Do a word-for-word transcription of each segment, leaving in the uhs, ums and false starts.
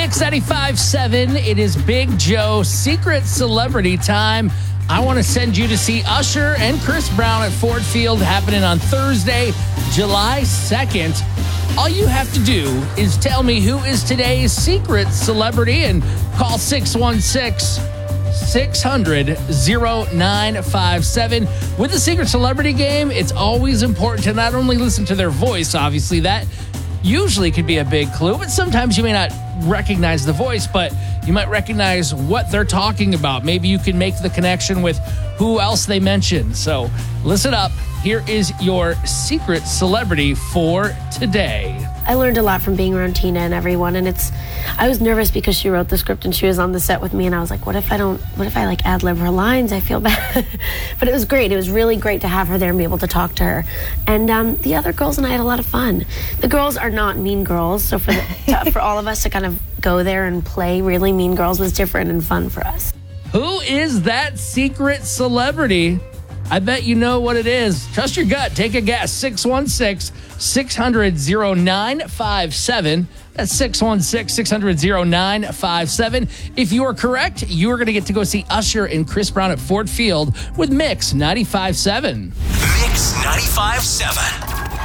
Mix ninety-five seven, it is Big Joe Secret Celebrity time. I want to send you to see Usher and Chris Brown at Ford Field happening on Thursday, July second. All you have to do is tell me who is today's secret celebrity and call six one six, six hundred, oh nine five seven. With the secret celebrity game, it's always important to not only listen to their voice, obviously that usually could be a big clue, but sometimes you may not recognize the voice, but you might recognize what they're talking about. Maybe you can make the connection with who else they mentioned. So listen up. Here is your secret celebrity for today. I learned a lot from being around Tina and everyone, and it's, I was nervous because she wrote the script and she was on the set with me, and I was like, what if I don't, what if I like ad lib her lines? I feel bad. But it was great. It was really great to have her there and be able to talk to her. And um, the other girls and I had a lot of fun. The girls are not mean girls, so for, the, to, for all of us to kind of go there and play really mean girls was different and fun for us. Who is that secret celebrity? I bet you know what it is. Trust your gut. Take a guess. six one six, six hundred, oh nine five seven. That's six one six, six hundred, oh nine five seven. If you are correct, you are going to get to go see Usher and Chris Brown at Ford Field with Mix ninety-five seven. Mix ninety-five seven.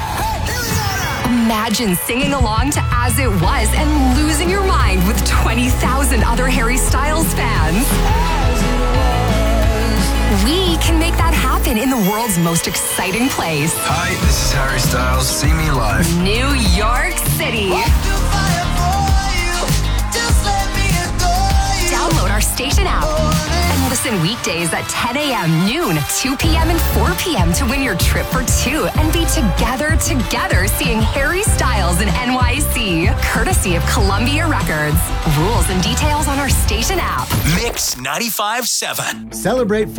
Imagine singing along to As It Was and losing your mind with twenty thousand other Harry Styles fans. We can make that happen in the world's most exciting place. Hi, this is Harry Styles. See me live. New York City. Download our station app and listen weekdays at ten a.m., noon, two p.m., and four p.m. to win your trip for two and be together, together seeing Harry Styles in N Y C. Courtesy of Columbia Records. Rules and details on our station app. Mix ninety-five seven. Celebrate